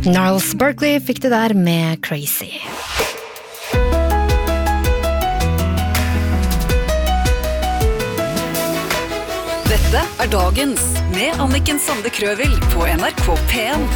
Niles Berkeley fikk det der med Crazy. Dette dagens med Anniken Sande Krøvel på NRK P1.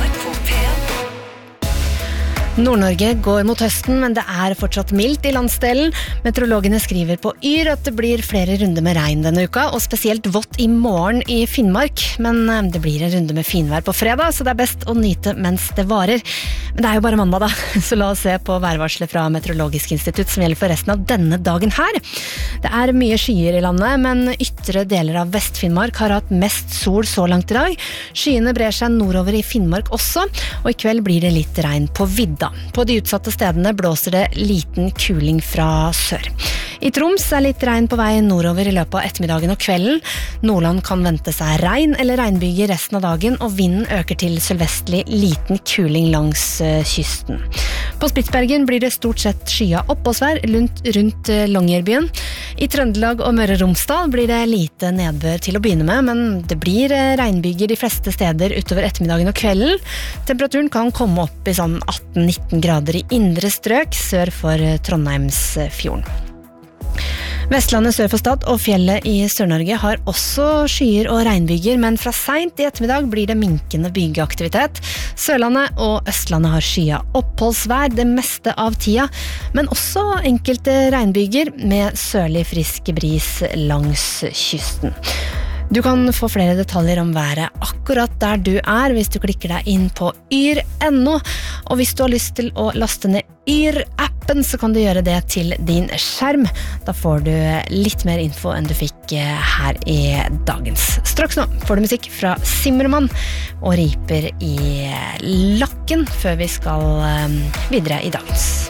Nord-Norge går mot høsten, men det fortsatt mildt I landsdelen. Meteorologene skriver på Yr at det blir flere runder med regn denne uka, og spesielt vått I morgen I Finnmark. Men det blir en runde med finvær på fredag, så det best å nyte mens det varer. Men det jo bare mandag da, så la oss se på værvarslet fra Meteorologisk institutt som gjelder for resten av denne dagen her. Det mye skyer I landet, men ytre deler av Vest-Finnmark har hatt mest sol så langt I dag. Skyene brer seg nordover I Finnmark også, og I kveld blir det litt regn på vidda. På de utsatte stedene blåser det liten kuling fra sør. I Troms litt regn på vei nordover I løpet av ettermiddagen og kvelden. Nordland kan vente seg regn eller regnbyger resten av dagen, og vinden øker til sørvestlig liten kuling langs kysten. På Spitsbergen blir det stort sett skya oppholdsvær rundt Longyearbyen. I Trøndelag og Møre og Romsdal blir det lite nedbør til å begynne med, men det blir regnbyger de fleste steder utover ettermiddagen og kvelden. Temperaturen kan komme opp I sånn 18-19 grader I indre strøk sør for Trondheimsfjorden. Vestlandet sør for Stad og fjellet I Sør-Norge har også skyer og regnbyger, men fra sent I ettermiddag blir det minkende bygeaktivitet. Sørlandet og Østlandet har skya oppholdsvær det meste av tida, men også enkelte regnbyger med sørlig frisk bris langs kysten. Du kan få flere detaljer om været akkurat der du hvis du klikker deg inn på yr.no, og hvis du har lyst til å laste ned Yr-appen, så kan du gjøre det til din skjerm. Da får du litt mer info enn du fikk her I dagens. Straks nå får du musikk fra Zimmermann og Riper I lakken, før vi skal videre I dagens.